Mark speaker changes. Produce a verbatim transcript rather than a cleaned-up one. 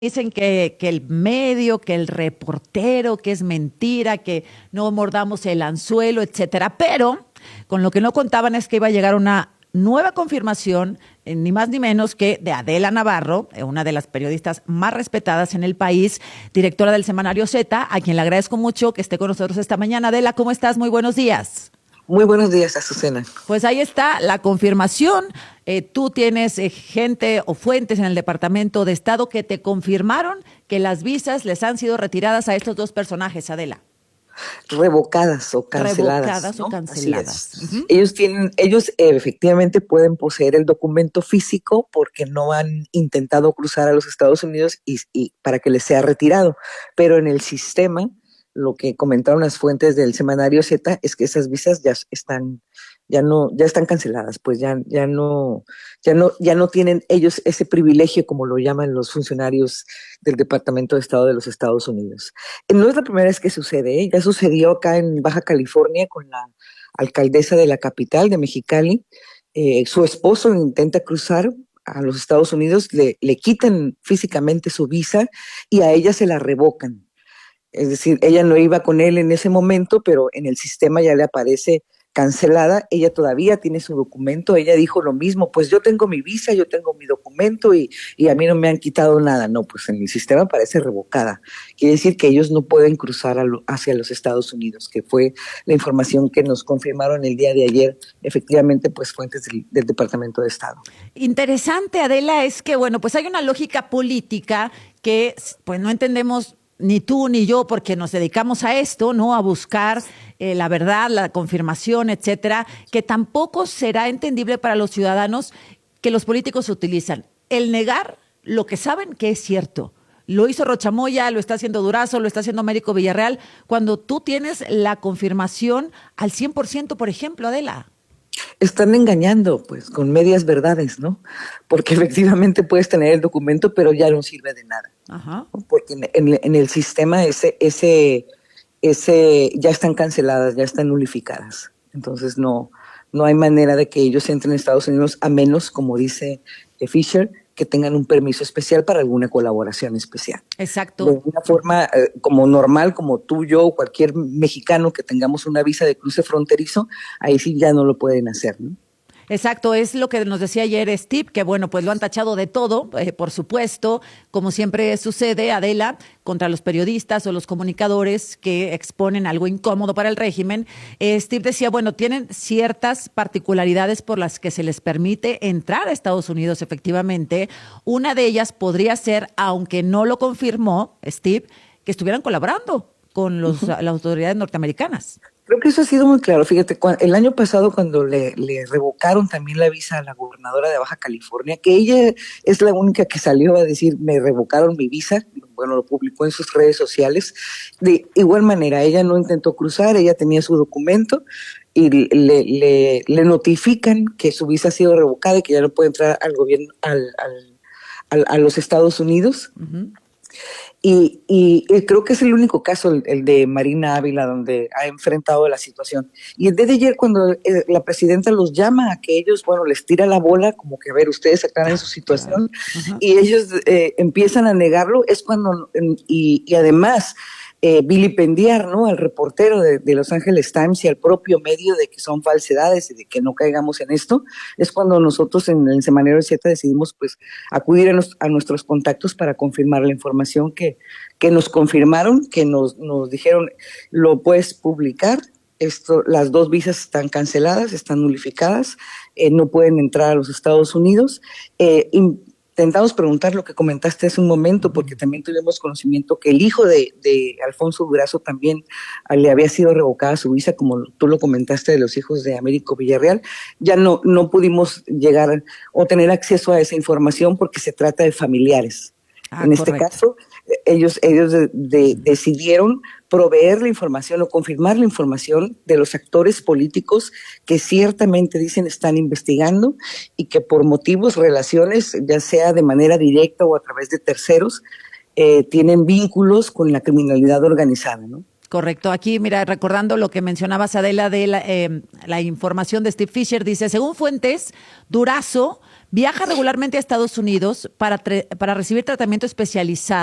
Speaker 1: Dicen que, que el medio, que el reportero, que es mentira, que no mordamos el anzuelo, etcétera. Pero con lo que no contaban es que iba a llegar una nueva confirmación, eh, ni más ni menos que de Adela Navarro, eh, una de las periodistas más respetadas en el país, directora del semanario Z, a quien le agradezco mucho que esté con nosotros esta mañana. Adela, ¿cómo estás? Muy buenos días.
Speaker 2: Muy buenos días, Azucena.
Speaker 1: Pues ahí está la confirmación. Eh, tú tienes eh, gente o fuentes en el Departamento de Estado que te confirmaron que las visas les han sido retiradas a estos dos personajes, Adela.
Speaker 2: Revocadas o canceladas,
Speaker 1: Revocadas o
Speaker 2: ¿no? Así
Speaker 1: canceladas.
Speaker 2: es.
Speaker 1: Ujú.
Speaker 2: Ellos tienen, ellos eh, efectivamente pueden poseer el documento físico porque no han intentado cruzar a los Estados Unidos y, y para que les sea retirado. Pero en el sistema, lo que comentaron las fuentes del semanario Z es que esas visas ya están, ya no, ya están canceladas, pues ya, ya no, ya no, ya no tienen ellos ese privilegio como lo llaman los funcionarios del Departamento de Estado de los Estados Unidos. Eh, No es la primera vez que sucede, ¿eh? Ya sucedió acá en Baja California con la alcaldesa de la capital de Mexicali. Eh, su esposo intenta cruzar a los Estados Unidos, le, le quitan físicamente su visa y a ella se la revocan. Es decir, ella no iba con él en ese momento, pero en el sistema ya le aparece cancelada. Ella todavía tiene su documento. Ella dijo lo mismo, pues yo tengo mi visa, yo tengo mi documento y, y a mí no me han quitado nada. No, pues en el sistema aparece revocada. Quiere decir que ellos no pueden cruzar a lo, hacia los Estados Unidos, que fue la información que nos confirmaron el día de ayer, efectivamente, pues fuentes del, del Departamento de Estado.
Speaker 1: Interesante, Adela, es que, bueno, pues hay una lógica política que, pues no entendemos ni tú ni yo, porque nos dedicamos a esto, ¿no? A buscar eh, la verdad, la confirmación, etcétera, que tampoco será entendible para los ciudadanos que los políticos utilizan. El negar lo que saben que es cierto. Lo hizo Rochamoya, lo está haciendo Durazo, lo está haciendo Américo Villarreal, cuando tú tienes la confirmación al cien por ciento, por ejemplo, Adela.
Speaker 2: Están engañando, pues, con medias verdades, ¿no? Porque efectivamente puedes tener el documento, pero ya no sirve de nada,
Speaker 1: Ajá.
Speaker 2: ¿no? Porque en, en, en el sistema ese, ese, ese, ya están canceladas, ya están nulificadas. Entonces no, no hay manera de que ellos entren a Estados Unidos a menos, como dice Fisher, que tengan un permiso especial para alguna colaboración especial. De
Speaker 1: Exacto.
Speaker 2: una forma eh, como normal, como tú, yo o cualquier mexicano que tengamos una visa de cruce fronterizo, ahí sí ya no lo pueden hacer, ¿no?
Speaker 1: Exacto, es lo que nos decía ayer Steve, que bueno, pues lo han tachado de todo, eh, por supuesto, como siempre sucede, Adela, contra los periodistas o los comunicadores que exponen algo incómodo para el régimen. Eh, Steve decía, bueno, tienen ciertas particularidades por las que se les permite entrar a Estados Unidos, efectivamente. Una de ellas podría ser, aunque no lo confirmó Steve, que estuvieran colaborando con los,
Speaker 2: Uh-huh.
Speaker 1: las autoridades norteamericanas.
Speaker 2: Creo que eso ha sido muy claro. Fíjate, el año pasado cuando le, le revocaron también la visa a la gobernadora de Baja California, que ella es la única que salió a decir, me revocaron mi visa, bueno, lo publicó en sus redes sociales. De igual manera, ella no intentó cruzar, ella tenía su documento y le, le, le notifican que su visa ha sido revocada y que ya no puede entrar al gobierno, al, al, al, a los Estados Unidos.
Speaker 1: Uh-huh.
Speaker 2: Y, y, y creo que es el único caso, el, el de Marina Ávila, donde ha enfrentado la situación. Y el día de ayer, cuando eh, la presidenta los llama a que ellos, bueno, les tira la bola, como que a ver, ustedes aclaran su
Speaker 1: Claro.
Speaker 2: situación,
Speaker 1: Uh-huh.
Speaker 2: y ellos eh, empiezan a negarlo, es cuando, y, y además, eh, vilipendiar, ¿no?, al reportero de, de Los Angeles Times y al propio medio de que son falsedades y de que no caigamos en esto, es cuando nosotros en el semanario Z decidimos pues acudir a, nos, a nuestros contactos para confirmar la información que, que nos confirmaron, que nos, nos dijeron, lo puedes publicar, esto, las dos visas están canceladas, están nulificadas, eh, no pueden entrar a los Estados Unidos. Eh, Intentamos preguntar lo que comentaste hace un momento, porque también tuvimos conocimiento que el hijo de, de Alfonso Durazo también le había sido revocada su visa, como tú lo comentaste de los hijos de Américo Villarreal. Ya no, no pudimos llegar o tener acceso a esa información porque se trata de familiares.
Speaker 1: Ah,
Speaker 2: En este
Speaker 1: correcto.
Speaker 2: caso, ellos, ellos de, de, decidieron proveer la información o confirmar la información de los actores políticos que ciertamente dicen están investigando y que por motivos, relaciones, ya sea de manera directa o a través de terceros, eh, tienen vínculos con la criminalidad organizada, ¿no?
Speaker 1: Correcto. Aquí, mira, recordando lo que mencionabas, Adela, de la, eh, la información de Steve Fisher, dice, según fuentes, Durazo viaja regularmente a Estados Unidos para, para recibir tratamiento especializado